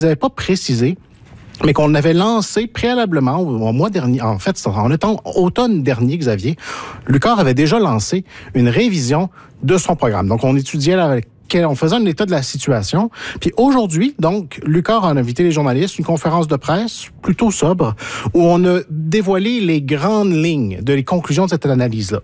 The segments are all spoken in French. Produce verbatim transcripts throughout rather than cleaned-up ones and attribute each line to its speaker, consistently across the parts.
Speaker 1: n'avait pas précisé, mais qu'on avait lancé préalablement au mois dernier, en fait, en étant automne dernier, Xavier, Lucar avait déjà lancé une révision de son programme. Donc, on étudiait avec on faisait un état de la situation. Puis aujourd'hui, donc, Lucar a invité les journalistes, une conférence de presse plutôt sobre, où on a dévoilé les grandes lignes de les conclusions de cette analyse-là.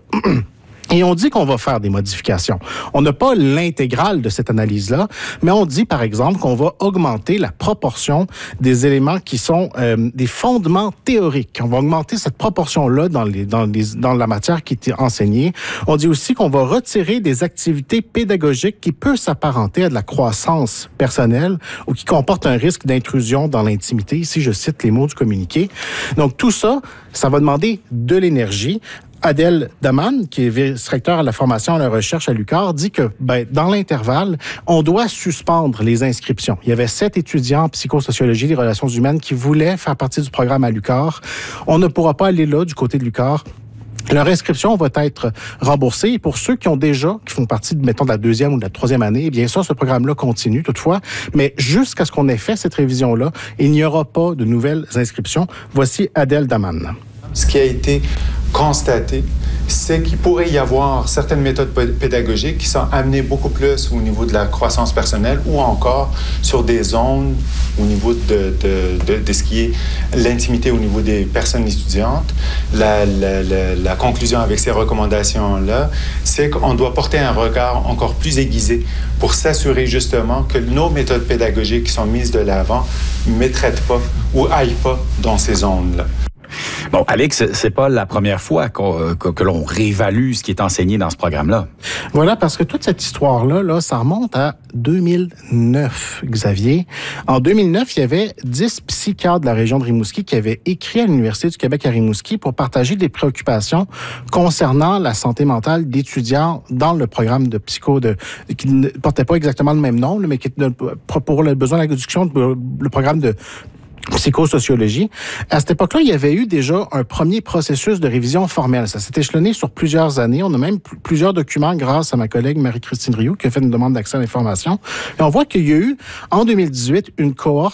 Speaker 1: Et on dit qu'on va faire des modifications. On n'a pas l'intégrale de cette analyse-là, mais on dit, par exemple, qu'on va augmenter la proportion des éléments qui sont euh, des fondements théoriques. On va augmenter cette proportion-là dans, les, dans, les, dans la matière qui est enseignée. On dit aussi qu'on va retirer des activités pédagogiques qui peuvent s'apparenter à de la croissance personnelle ou qui comportent un risque d'intrusion dans l'intimité. Ici, je cite les mots du communiqué. Donc, tout ça, ça va demander de l'énergie. Adèle Daman, qui est vice-recteur à la formation et à la recherche à Lucar, dit que ben, dans l'intervalle, on doit suspendre les inscriptions. Il y avait sept étudiants en psychosociologie des relations humaines qui voulaient faire partie du programme à Lucar. On ne pourra pas aller là du côté de Lucar. Leur inscription va être remboursée. Et pour ceux qui ont déjà, qui font partie, de, mettons, de la deuxième ou de la troisième année, bien sûr, ce programme-là continue toutefois. Mais jusqu'à ce qu'on ait fait cette révision-là, il n'y aura pas de nouvelles inscriptions. Voici Adèle Daman.
Speaker 2: Ce qui a été constaté, c'est qu'il pourrait y avoir certaines méthodes pédagogiques qui sont amenées beaucoup plus au niveau de la croissance personnelle ou encore sur des zones au niveau de, de, de, de ce qui est l'intimité au niveau des personnes étudiantes. La, la, la, la conclusion avec ces recommandations-là, c'est qu'on doit porter un regard encore plus aiguisé pour s'assurer justement que nos méthodes pédagogiques qui sont mises de l'avant ne traitent pas ou aillent pas dans ces zones-là.
Speaker 3: Bon, Alex, c'est pas la première fois qu'on, que, que l'on réévalue ce qui est enseigné dans ce programme-là.
Speaker 1: Voilà, parce que toute cette histoire-là, là, ça remonte à deux mille neuf, Xavier. En deux mille neuf, il y avait dix psychiatres de la région de Rimouski qui avaient écrit à l'Université du Québec à Rimouski pour partager des préoccupations concernant la santé mentale d'étudiants dans le programme de psycho, de, qui ne portait pas exactement le même nom, mais qui pour le besoin de la discussion, le programme de psychosociologie. À cette époque-là, il y avait eu déjà un premier processus de révision formelle. Ça s'est échelonné sur plusieurs années. On a même p- plusieurs documents grâce à ma collègue Marie-Christine Rioux qui a fait une demande d'accès à l'information. Et on voit qu'il y a eu, en deux mille dix-huit, une cohorte